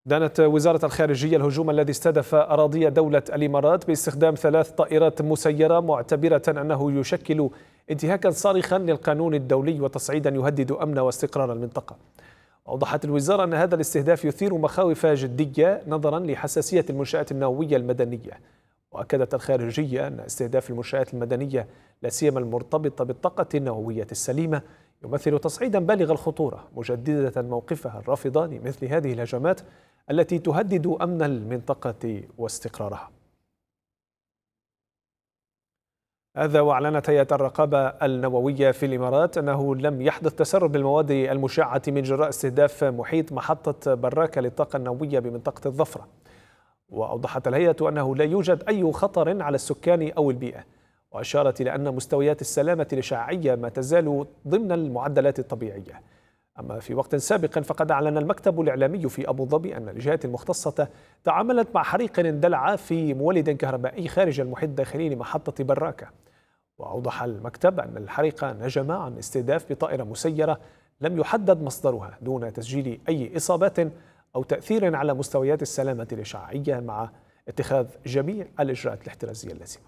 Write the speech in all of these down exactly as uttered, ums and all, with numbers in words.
دانت وزارة الخارجية الهجوم الذي استهدف أراضي دولة الإمارات باستخدام ثلاث طائرات مسيرة، معتبرة أنه يشكل انتهاكا صارخا للقانون الدولي وتصعيدا يهدد أمن واستقرار المنطقة. أوضحت الوزارة أن هذا الاستهداف يثير مخاوف جدية نظرا لحساسية المنشآت النووية المدنية. وأكدت الخارجية أن استهداف المنشآت المدنية لا سيما المرتبطة بالطاقة النووية السليمة يمثل تصعيدا بالغ الخطورة، مجددة موقفها الرافض لمثل هذه الهجمات التي تهدد أمن المنطقة واستقرارها. هذا وأعلنت هيئة الرقابة النووية في الإمارات أنه لم يحدث تسرب للمواد المشعة من جراء استهداف محيط محطة براكة للطاقة النووية بمنطقة الظفرة. وأوضحت الهيئة أنه لا يوجد أي خطر على السكان أو البيئة، وأشارت إلى أن مستويات السلامة الإشعاعية ما تزال ضمن المعدلات الطبيعية. أما في وقت سابق فقد أعلن المكتب الإعلامي في أبو ظبي أن الجهات المختصة تعاملت مع حريق اندلع في مولد كهربائي خارج المحيط الداخلي لمحطة براكة. وأوضح المكتب أن الحريق نجم عن استهداف بطائرة مسيرة لم يحدد مصدرها، دون تسجيل أي إصابات أو تأثير على مستويات السلامة الإشعاعية، مع اتخاذ جميع الإجراءات الاحترازية اللازمة.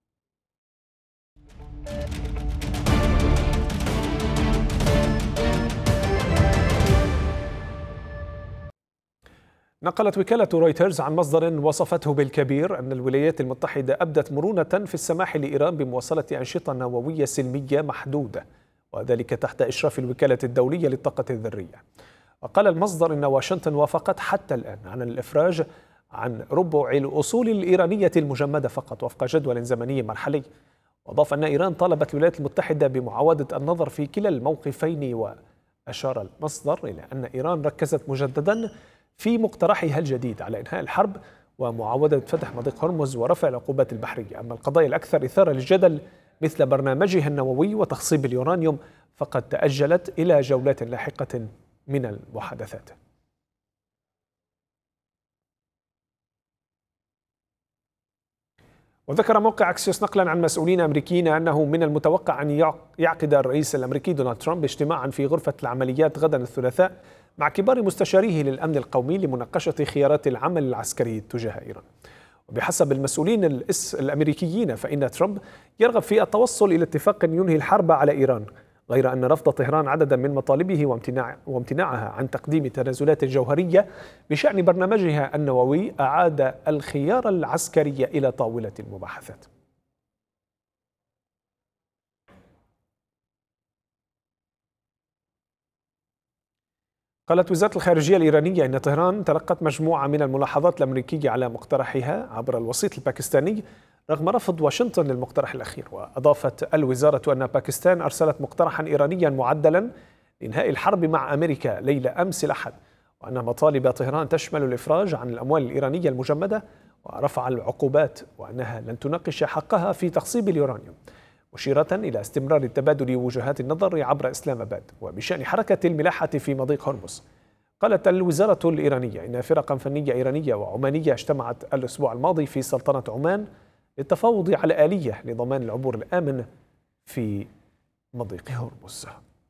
نقلت وكالة رويترز عن مصدر وصفته بالكبير أن الولايات المتحدة أبدت مرونة في السماح لإيران بمواصلة أنشطة نووية سلمية محدودة، وذلك تحت إشراف الوكالة الدولية للطاقة الذرية. وقال المصدر إن واشنطن وافقت حتى الآن على الإفراج عن ربع الأصول الإيرانية المجمدة فقط وفق جدول زمني مرحلي. وأضاف أن إيران طالبت الولايات المتحدة بمعاودة النظر في كلا الموقفين. وأشار المصدر إلى أن إيران ركزت مجددا في مقترحها الجديد على إنهاء الحرب ومعاودة فتح مضيق هرمز ورفع العقوبات البحرية. أما القضايا الأكثر إثارة للجدل مثل برنامجها النووي وتخصيب اليورانيوم فقد تأجلت إلى جولات لاحقة من المحادثات. وذكر موقع أكسيوس نقلا عن مسؤولين أمريكيين أنه من المتوقع أن يعقد الرئيس الأمريكي دونالد ترامب اجتماعا في غرفة العمليات غدا الثلاثاء مع كبار مستشاريه للأمن القومي لمناقشة خيارات العمل العسكري تجاه إيران. وبحسب المسؤولين الأمريكيين فإن ترامب يرغب في التوصل إلى اتفاق ينهي الحرب على إيران، غير أن رفض طهران عددا من مطالبه وامتناع وامتناعها عن تقديم تنازلات جوهرية بشأن برنامجها النووي أعاد الخيار العسكري إلى طاولة المباحثات. قالت وزارة الخارجية الإيرانية إن طهران تلقت مجموعة من الملاحظات الأمريكية على مقترحها عبر الوسيط الباكستاني رغم رفض واشنطن للمقترح الأخير. وأضافت الوزارة أن باكستان أرسلت مقترحا إيرانيا معدلا لإنهاء الحرب مع أمريكا ليلة أمس الأحد، وأن مطالب طهران تشمل الإفراج عن الأموال الإيرانية المجمدة ورفع العقوبات، وأنها لن تناقش حقها في تخصيب اليورانيوم، مشيرة إلى استمرار تبادل وجهات النظر عبر إسلام آباد وبشأن حركة الملاحة في مضيق هرمز. قالت الوزارة الإيرانية إن فرقا فنية إيرانية وعمانية اجتمعت الأسبوع الماضي في سلطنة عمان للتفاوض على آلية لضمان العبور الآمن في مضيق هرمز.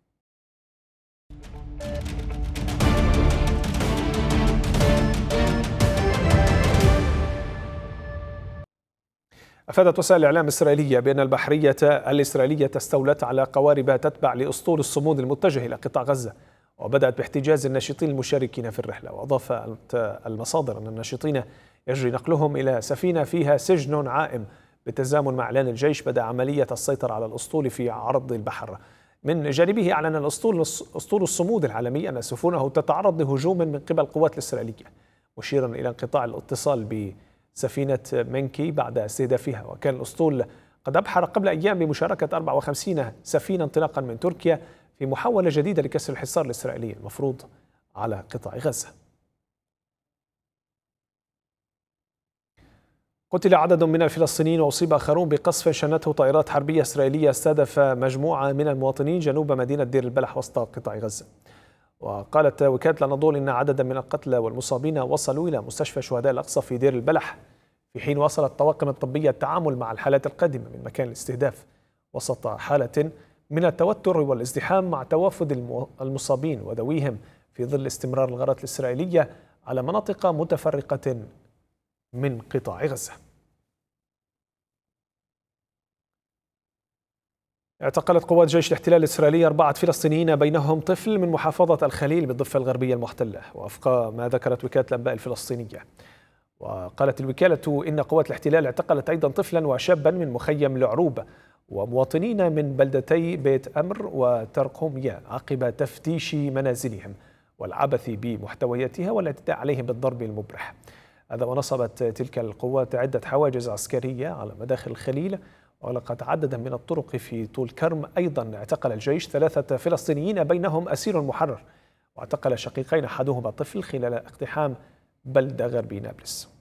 أفادت وسائل الإعلام الإسرائيلية بأن البحرية الإسرائيلية استولت على قوارب تتبع لأسطول الصمود المتجه إلى قطاع غزة، وبدأت باحتجاز الناشطين المشاركين في الرحلة. وأضافت المصادر أن الناشطين يجري نقلهم إلى سفينة فيها سجن عائم بالتزامن مع إعلان الجيش بدأ عملية السيطرة على الأسطول في عرض البحر. من جانبه أعلن الأسطول أسطول الصمود العالمي أن سفنه تتعرض لهجوم من قبل القوات الإسرائيلية، مشيرا إلى انقطاع الاتصال بسفينة منكي بعد استهدافها. وكان الأسطول قد أبحر قبل أيام بمشاركة أربعة وخمسين سفينة انطلاقا من تركيا في محاولة جديدة لكسر الحصار الإسرائيلي المفروض على قطاع غزة. قتل عدد من الفلسطينيين وأصيب آخرون بقصف شنته طائرات حربية إسرائيلية استهدف مجموعة من المواطنين جنوب مدينة دير البلح وسط قطاع غزة. وقالت وكالة الأناضول إن عددا من القتلى والمصابين وصلوا إلى مستشفى شهداء الأقصى في دير البلح، في حين واصلت الطواقم الطبية التعامل مع الحالات القادمة من مكان الاستهداف وسط حالة من التوتر والازدحام مع توافد المصابين وذويهم في ظل استمرار الغارات الإسرائيلية على مناطق متفرقة من قطاع غزة. اعتقلت قوات جيش الاحتلال الإسرائيلي أربعة فلسطينيين بينهم طفل من محافظة الخليل بالضفة الغربية المحتلة، وفق ما ذكرت وكالة الأنباء الفلسطينية. وقالت الوكالة إن قوات الاحتلال اعتقلت أيضا طفلا وشابا من مخيم العروبة ومواطنين من بلدتي بيت أمر وترقوميا عقب تفتيش منازلهم والعبث بمحتوياتها والاعتداء عليهم بالضرب المبرح. هذا ونصبت تلك القوات عدة حواجز عسكرية على مداخل الخليل، وأغلقت عددا من الطرق في طول كرم. أيضا اعتقل الجيش ثلاثة فلسطينيين بينهم أسير محرر، واعتقل شقيقين أحدهما طفل خلال اقتحام بلدة غربي نابلس.